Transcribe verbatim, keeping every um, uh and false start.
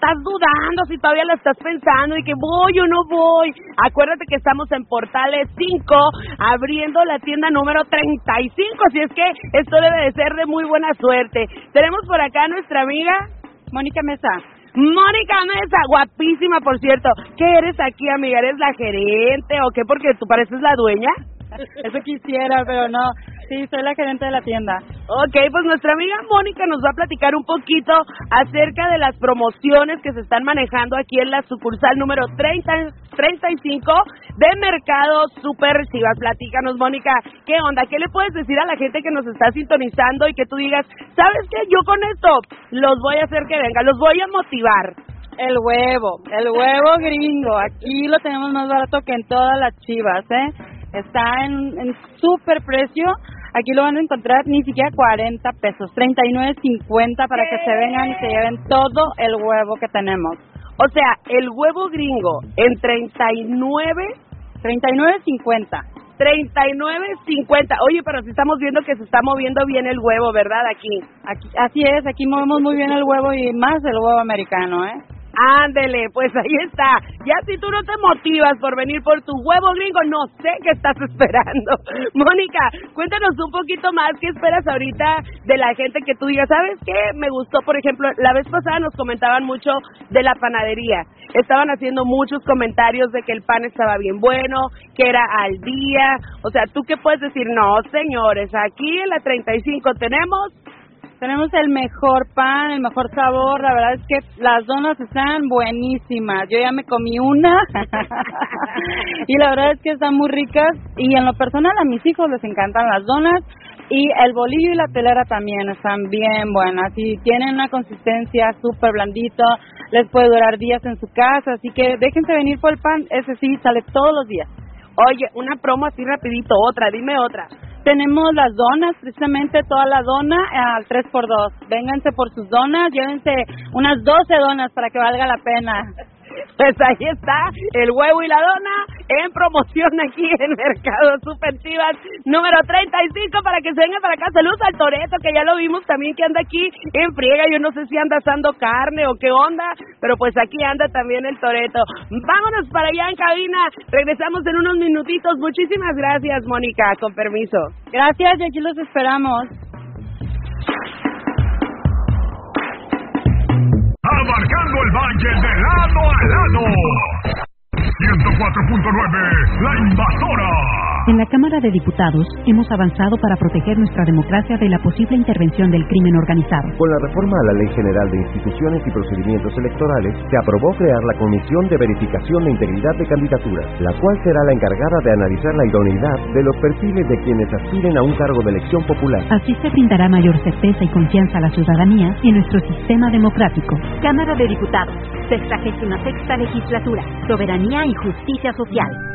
estás dudando, si todavía lo estás pensando y que voy o no voy, acuérdate que estamos en Portales cinco, abriendo la tienda número treinta y cinco, así es que esto debe de ser de muy buena suerte. Tenemos por acá a nuestra amiga Mónica Mesa. Mónica Mesa, guapísima, por cierto. ¿Qué eres aquí, amiga? ¿Eres la gerente o qué? Porque tú pareces la dueña. Eso quisiera, pero no. Sí, soy la gerente de la tienda. Ok, pues nuestra amiga Mónica nos va a platicar un poquito acerca de las promociones que se están manejando aquí en la sucursal número treinta, treinta y cinco de Mercado Super Chivas. Platícanos, Mónica, ¿qué onda? ¿Qué le puedes decir a la gente que nos está sintonizando y que tú digas, ¿sabes qué? Yo con esto los voy a hacer que vengan, los voy a motivar. El huevo, el huevo gringo. Aquí lo tenemos más barato que en todas las Chivas, ¿eh? Está en, en súper precio. Aquí lo van a encontrar ni siquiera cuarenta pesos, treinta y nueve cincuenta para que se vengan y se lleven todo el huevo que tenemos. O sea, el huevo gringo en treinta y nueve, treinta y nueve cincuenta. treinta y nueve cincuenta. Oye, pero si estamos viendo que se está moviendo bien el huevo, ¿verdad? Aquí. Aquí así es, aquí movemos muy bien el huevo y más el huevo americano, ¿eh? Ándele, pues ahí está. Ya si tú no te motivas por venir por tu huevo gringo, no sé qué estás esperando. Mónica, cuéntanos un poquito más, ¿qué esperas ahorita de la gente que tú digas? ¿Sabes qué? Me gustó, por ejemplo, la vez pasada nos comentaban mucho de la panadería. Estaban haciendo muchos comentarios de que el pan estaba bien bueno, que era al día. O sea, ¿tú qué puedes decir? No, señores, aquí en la treinta y cinco tenemos... Tenemos el mejor pan, el mejor sabor, la verdad es que las donas están buenísimas. Yo ya me comí una y la verdad es que están muy ricas y en lo personal a mis hijos les encantan las donas y el bolillo y la telera también están bien buenas y tienen una consistencia súper blandito, les puede durar días en su casa, así que déjense venir por el pan, ese sí sale todos los días. Oye, una promo así rapidito, otra, dime otra. Tenemos las donas, precisamente toda la dona al tres por dos. Vénganse por sus donas, llévense unas doce donas para que valga la pena. Pues ahí está, el huevo y la dona en promoción aquí en Mercado Super Chivas número treinta y cinco para que se vengan para acá. Saludos al Toreto, que ya lo vimos también que anda aquí en friega. Yo no sé si anda asando carne o qué onda, pero pues aquí anda también el Toreto. Vámonos para allá en cabina, regresamos en unos minutitos. Muchísimas gracias, Mónica, con permiso. Gracias y aquí los esperamos. Abarcando el valle de lado a lado. ciento cuatro punto nueve, La Invasora. En la Cámara de Diputados hemos avanzado para proteger nuestra democracia de la posible intervención del crimen organizado. Con la reforma a la Ley General de Instituciones y Procedimientos Electorales, se aprobó crear la Comisión de Verificación de Integridad de Candidaturas, la cual será la encargada de analizar la idoneidad de los perfiles de quienes aspiren a un cargo de elección popular. Así se brindará mayor certeza y confianza a la ciudadanía y en nuestro sistema democrático. Cámara de Diputados, sexagésima sexta Legislatura, Soberanía y Justicia Social.